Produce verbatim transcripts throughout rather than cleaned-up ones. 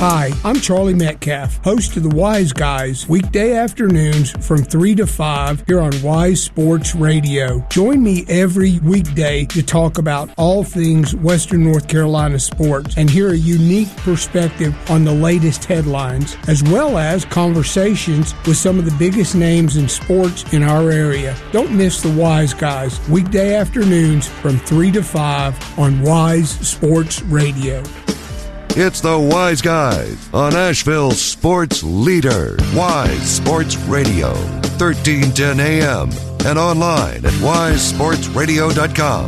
Hi, I'm Charlie Metcalf, host of the Wise Guys, weekday afternoons from three to five here on Wise Sports Radio. Join me every weekday to talk about all things Western North Carolina sports and hear a unique perspective on the latest headlines, as well as conversations with some of the biggest names in sports in our area. Don't miss the Wise Guys, weekday afternoons from three to five on Wise Sports Radio. It's the Wise Guys on Asheville's sports leader, Wise Sports Radio, thirteen ten A M and online at wise sports radio dot com.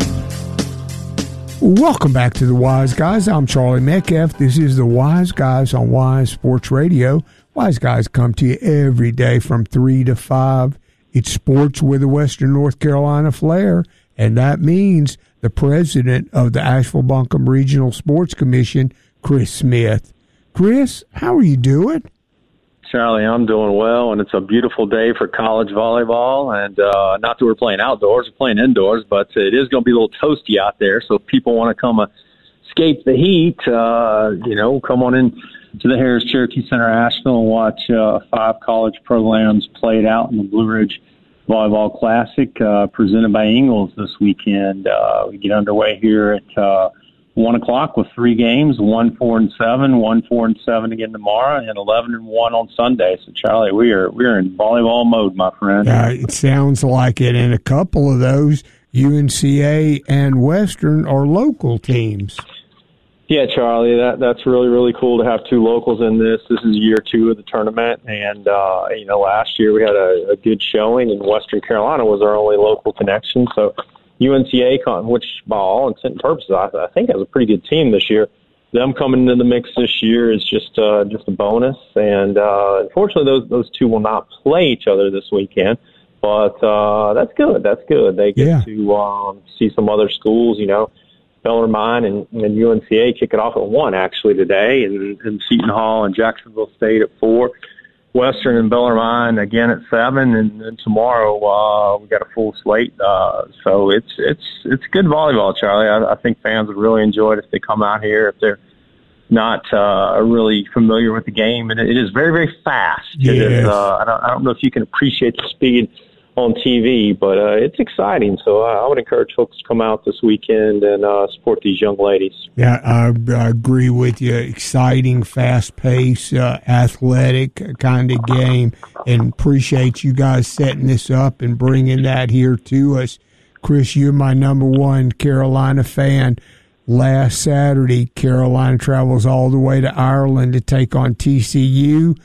Welcome back to the Wise Guys. I'm Charlie Metcalf. This is the Wise Guys on Wise Sports Radio. Wise Guys come to you every day from three to five. It's sports with a Western North Carolina flair, and that means the president of the Asheville-Buncombe Regional Sports Commission, Chris Smith. Chris, how are you doing? Charlie, I'm doing well, and it's a beautiful day for college volleyball. And uh, not that we're playing outdoors, we're playing indoors, but it is going to be a little toasty out there. So if people want to come uh, escape the heat, uh, you know, come on in to the Harris Cherokee Center, Asheville, and watch uh, five college programs played out in the Blue Ridge Volleyball Classic uh, presented by Ingles this weekend. Uh, we get underway here at uh, one o'clock with three games, one, four, and seven, one, four, and seven again tomorrow, and eleven and one on Sunday. So, Charlie, we are we are in volleyball mode, my friend. Uh, it sounds like it. And a couple of those, U N C A and Western, are local teams. Yeah, Charlie, that that's really, really cool to have two locals in this. This is year two of the tournament, and, uh, you know, last year we had a, a good showing, and Western Carolina was our only local connection. So U N C A, which by all intent and purposes, I, I think has a pretty good team this year. Them coming into the mix this year is just uh, just a bonus, and uh, unfortunately, those those two will not play each other this weekend. But uh, that's good. That's good. They get yeah. to um, see some other schools, you know. Bellarmine and, and U N C A kick it off at one actually today, and, and Seton Hall and Jacksonville State at four. Western and Bellarmine again at seven, and then tomorrow uh, we got a full slate. Uh, so it's it's it's good volleyball, Charlie. I, I think fans would really enjoy it if they come out here if they're not uh, really familiar with the game, and it, it is very very fast. Yes. It is, uh, I don't I don't know if you can appreciate the speed on T V, but uh, it's exciting. So uh, I would encourage folks to come out this weekend and uh, support these young ladies. Yeah, I, I agree with you. Exciting, fast-paced, uh, athletic kind of game, and appreciate you guys setting this up and bringing that here to us. Chris, you're my number one Carolina fan. Last Saturday, Carolina travels all the way to Ireland to take on T C U.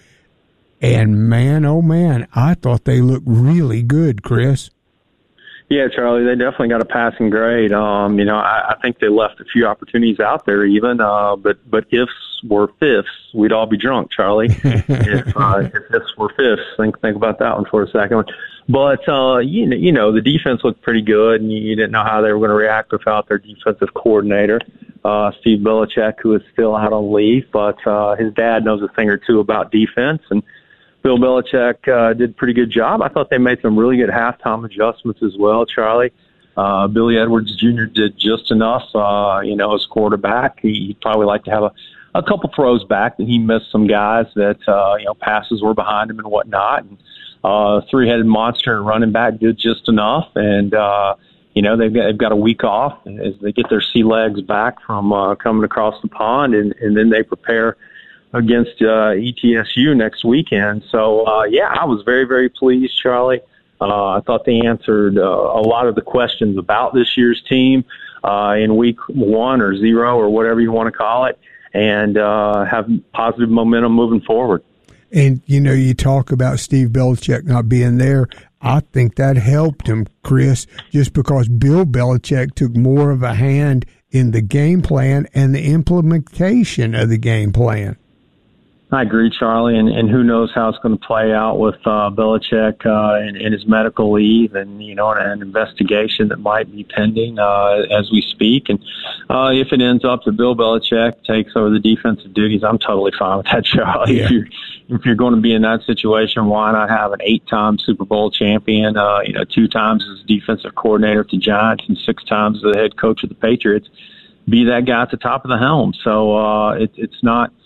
And, man, oh, man, I thought they looked really good, Chris. Yeah, Charlie, they definitely got a passing grade. Um, you know, I, I think they left a few opportunities out there even, uh, but but ifs were fifths, we'd all be drunk, Charlie. if, uh, if ifs were fifths, think think about that one for a second. But, uh, you, know, you know, the defense looked pretty good, and you, you didn't know how they were going to react without their defensive coordinator, uh, Steve Belichick, who is still out on leave. But uh, his dad knows a thing or two about defense, and Bill Belichick uh, did a pretty good job. I thought they made some really good halftime adjustments as well, Charlie. Uh, Billy Edwards Junior did just enough, uh, you know, as quarterback. He, he'd probably like to have a, a couple throws back, and he missed some guys that, uh, you know, passes were behind him and whatnot. And uh, three-headed monster running back did just enough. And, uh, you know, they've got, they've got a week off as they get their sea legs back from uh, coming across the pond, and, and then they prepare against uh, E T S U next weekend. So, uh, yeah, I was very, very pleased, Charlie. Uh, I thought they answered uh, a lot of the questions about this year's team uh, in week one or zero or whatever you want to call it, and uh, have positive momentum moving forward. And, you know, you talk about Steve Belichick not being there. I think that helped him, Chris, just because Bill Belichick took more of a hand in the game plan and the implementation of the game plan. I agree, Charlie, and, and who knows how it's going to play out with uh, Belichick uh, and, and his medical leave, and you know, an investigation that might be pending uh, as we speak. And uh, if it ends up that Bill Belichick takes over the defensive duties, I'm totally fine with that, Charlie. Yeah. If you're if you're going to be in that situation, why not have an eight-time Super Bowl champion? Uh, you know, two times as defensive coordinator at the Giants and six times as the head coach of the Patriots. Be that guy at the top of the helm. So uh, it, it's not.